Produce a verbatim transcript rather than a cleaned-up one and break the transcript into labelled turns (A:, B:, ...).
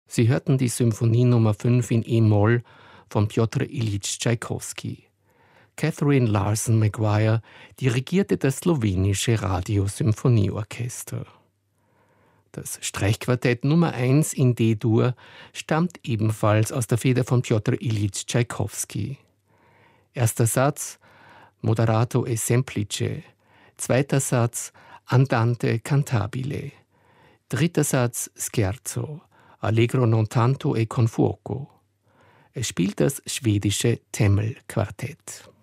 A: Sie hörten die Symphonie Nummer fünf in E-Moll von Pjotr Iljitsch Tschaikowski. Catherine Larson Maguire dirigierte das slowenische Radiosymphonieorchester. Das Streichquartett Nummer eins in D-Dur stammt ebenfalls aus der Feder von Pjotr Iljitsch Tschaikowski. Erster Satz Moderato e semplice, zweiter Satz Andante cantabile, dritter Satz Scherzo, Allegro non tanto e con fuoco. Es spielt das schwedische Temmel-Quartett.